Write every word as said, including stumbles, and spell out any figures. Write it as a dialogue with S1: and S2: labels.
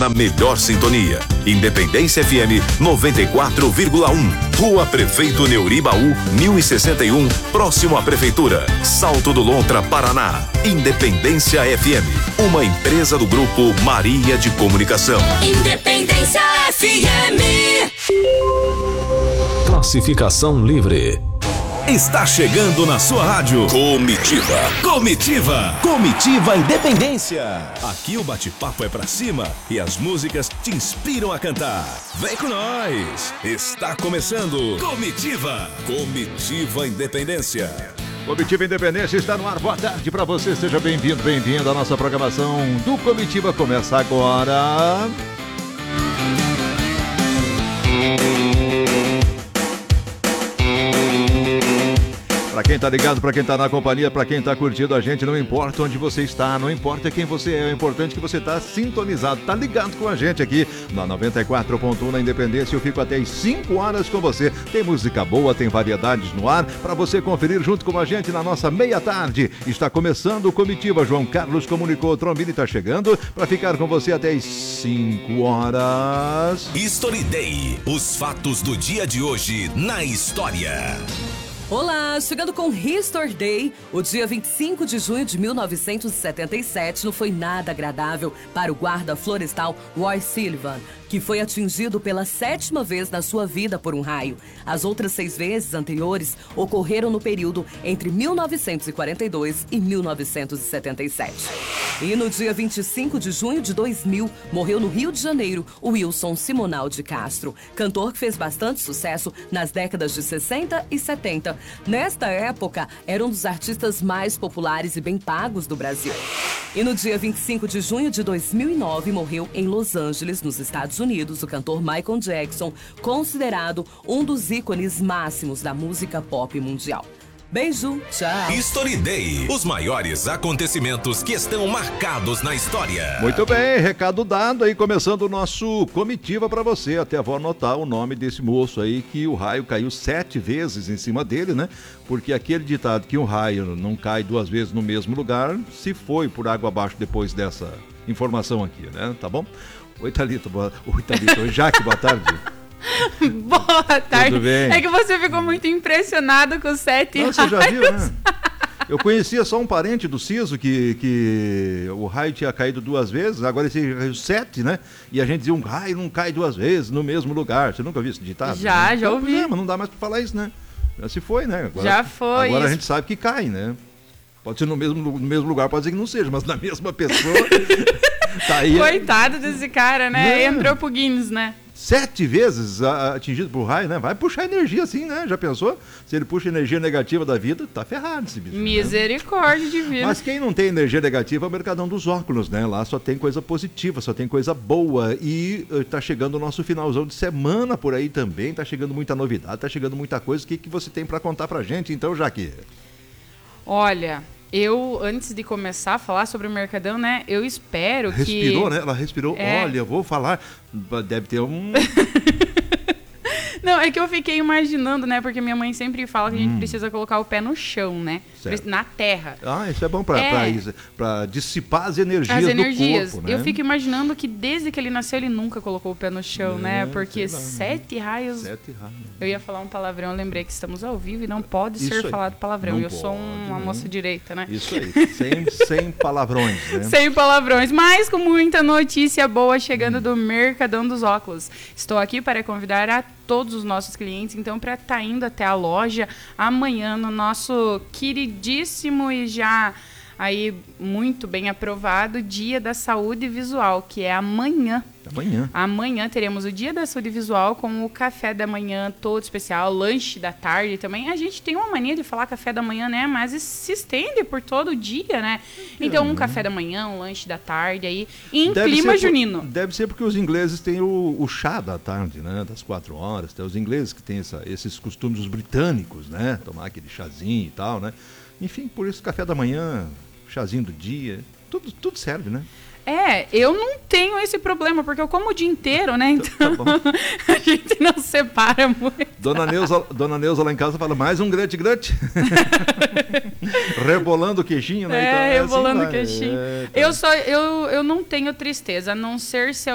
S1: Na melhor sintonia, Independência F M noventa e quatro vírgula um, Rua Prefeito Neuribaú, mil e sessenta e um, próximo à Prefeitura, Salto do Lontra, Paraná. Independência F M, uma empresa do Grupo Maria de Comunicação.
S2: Independência F M.
S1: Classificação livre. Está chegando na sua rádio Comitiva. Comitiva. Comitiva Independência. Aqui o bate-papo é pra cima e as músicas te inspiram a cantar. Vem com nós. Está começando Comitiva. Comitiva Independência.
S3: Comitiva Independência está no ar. Boa tarde pra você. Seja bem-vindo, bem-vindo. A nossa programação do Comitiva começa agora. Pra quem tá ligado, pra quem tá na companhia, pra quem tá curtindo a gente, não importa onde você está, não importa quem você é, é importante que você tá sintonizado, tá ligado com a gente aqui na noventa e quatro ponto um na Independência. Eu fico até às cinco horas com você. Tem música boa, tem variedades no ar pra você conferir junto com a gente na nossa meia-tarde. Está começando o Comitiva. João Carlos comunicou, o Trombini tá chegando pra ficar com você até às cinco horas.
S1: History Day, os fatos do dia de hoje na história.
S4: Olá, chegando com History Day, o dia vinte e cinco de junho de mil novecentos e setenta e sete não foi nada agradável para o guarda florestal Roy Sullivan, que foi atingido pela sétima vez na sua vida por um raio. As outras seis vezes anteriores ocorreram no período entre mil novecentos e quarenta e dois e mil novecentos e setenta e sete. E no dia vinte e cinco de junho de dois mil, morreu no Rio de Janeiro o Wilson Simonal de Castro, cantor que fez bastante sucesso nas décadas de sessenta e setenta. Nesta época, era um dos artistas mais populares e bem pagos do Brasil. E no dia vinte e cinco de junho de dois mil e nove, morreu em Los Angeles, nos Estados Unidos, o cantor Michael Jackson, considerado um dos ícones máximos da música pop mundial. Beijo, tchau.
S1: History Day, os maiores acontecimentos que estão marcados na história.
S3: Muito bem, recado dado aí, começando o nosso Comitiva pra você. Até vou anotar o nome desse moço aí, que o raio caiu sete vezes em cima dele, né? Porque aquele ditado que um raio não cai duas vezes no mesmo lugar, se foi por água abaixo depois dessa informação aqui, né? Tá bom? Oi, Thalita, boa... Oi, Thalita, oi, Jaque, boa tarde.
S5: Boa tarde.
S3: Tudo bem?
S5: É que você ficou muito impressionado com sete
S3: Não,
S5: raios.
S3: você já viu, né? Eu conhecia só um parente do Ciso que, que o raio tinha caído duas vezes, agora esse caiu sete, né? E a gente dizia, um raio não cai duas vezes no mesmo lugar. Você nunca viu esse ditado?
S5: Já,
S3: né?
S5: já ouvi.
S3: Não, mas não dá mais pra falar isso, né? Já se foi, né? Agora,
S5: Já foi.
S3: Agora
S5: isso.
S3: a gente sabe que cai, né? Pode ser no mesmo, no mesmo lugar, pode ser que não seja, mas na mesma pessoa. Tá aí.
S5: Coitado desse cara, né?
S3: Não.
S5: Entrou pro Guinness, né?
S3: Sete vezes a, atingido por raio, né? Vai puxar energia assim, né? Já pensou? Se ele puxa energia negativa da vida, tá ferrado esse bicho.
S5: Misericórdia
S3: né?
S5: de vida.
S3: Mas quem não tem energia negativa é o Mercadão dos Óculos, né? Lá só tem coisa positiva, só tem coisa boa. E uh, tá chegando o nosso finalzão de semana por aí também, tá chegando muita novidade, tá chegando muita coisa. O que, que você tem pra contar pra gente, então, Jaque?
S5: Olha, eu, antes de começar a falar sobre o Mercadão, né? Eu espero
S3: respirou,
S5: que...
S3: Respirou, né? Ela respirou.
S5: É.
S3: Olha, vou falar. Deve ter um...
S5: Não, é que eu fiquei imaginando, né? Porque minha mãe sempre fala que a gente
S3: Hum.
S5: precisa colocar o pé no chão, né?
S3: Certo.
S5: Na terra.
S3: Ah, isso é bom pra,
S5: É.
S3: pra isso, pra dissipar as energias,
S5: As energias.
S3: do corpo, né?
S5: Eu fico imaginando que desde que ele nasceu ele nunca colocou o pé no chão,
S3: É,
S5: né? Porque
S3: sei lá,
S5: sete raios...
S3: Sete raios.
S5: Eu ia falar um palavrão, eu lembrei que estamos ao vivo e não pode
S3: Isso
S5: ser
S3: aí.
S5: falado palavrão.
S3: Não
S5: eu sou um-
S3: pode,
S5: uma
S3: né?
S5: moça direita, né?
S3: Isso aí, sem, sem palavrões, né?
S5: Sem palavrões, mas com muita notícia boa chegando
S3: Hum.
S5: do Mercadão dos Óculos. Estou aqui para convidar a todos os nossos clientes, então, para estar tá indo até a loja amanhã no nosso queridíssimo e já aí muito bem aprovado Dia da Saúde Visual, que é amanhã.
S3: Amanhã.
S5: Amanhã teremos o Dia da Saúde Visual com o café da manhã todo especial, lanche da tarde também. A gente tem uma mania de falar café da manhã, né? Mas isso se estende por todo o dia, né? Então, um café da manhã, um lanche da tarde aí, em
S3: Deve
S5: clima
S3: ser por-
S5: junino.
S3: Deve ser porque os ingleses têm o, o chá da tarde, né? Das quatro horas. Tem os ingleses que têm essa, esses costumes, os britânicos, né? Tomar aquele chazinho e tal, né? Enfim, por isso café da manhã, chazinho do dia, tudo, tudo serve, né?
S5: É, eu não tenho esse problema, porque eu como o dia inteiro, né? Então,
S3: Tá bom.
S5: a gente não separa muito.
S3: Dona Neuza, Dona Neuza lá em casa fala, mais um grande grande. Rebolando o queixinho, né?
S5: É,
S3: Então,
S5: rebolando o
S3: assim vai.
S5: queixinho.
S3: É, tá.
S5: Eu, só, eu, eu não tenho tristeza, a não ser se